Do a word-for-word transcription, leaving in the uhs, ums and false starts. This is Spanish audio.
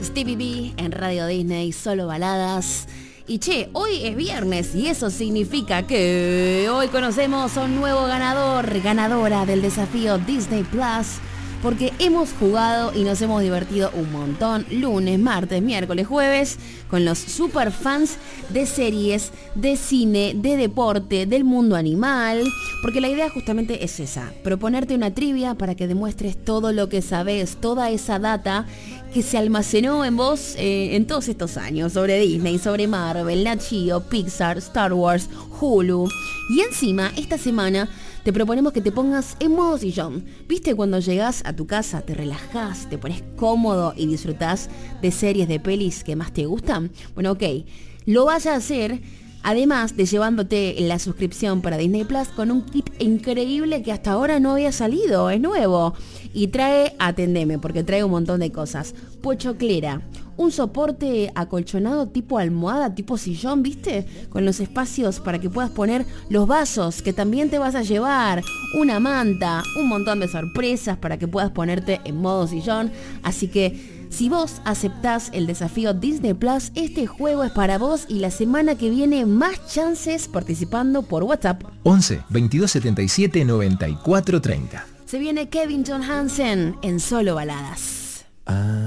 Stevie B en Radio Disney, solo baladas. Y che, hoy es viernes y eso significa que hoy conocemos a un nuevo ganador, ganadora del desafío Disney Plus, porque hemos jugado y nos hemos divertido un montón lunes, martes, miércoles, jueves con los super fans de series, de cine, de deporte, del mundo animal, porque la idea justamente es esa, proponerte una trivia para que demuestres todo lo que sabes, toda esa data que se almacenó en vos eh, en todos estos años sobre Disney, sobre Marvel, Nat Geo, Pixar, Star Wars, Hulu. Y encima, esta semana te proponemos que te pongas en modo sillón. ¿Viste cuando llegás a tu casa, te relajás, te pones cómodo y disfrutás de series, de pelis que más te gustan? Bueno, ok, lo vas a hacer además de llevándote la suscripción para Disney Plus con un kit increíble que hasta ahora no había salido, es nuevo. Y trae, atendeme, porque trae un montón de cosas. Pochoclera, un soporte acolchonado tipo almohada, tipo sillón, ¿viste? Con los espacios para que puedas poner los vasos que también te vas a llevar, una manta, un montón de sorpresas para que puedas ponerte en modo sillón. Así que si vos aceptás el desafío Disney Plus, este juego es para vos y la semana que viene más chances participando por WhatsApp. once, veintidós setenta y siete, noventa y cuatro treinta. Se viene Kevin John Hansen en Solo Baladas. Ah.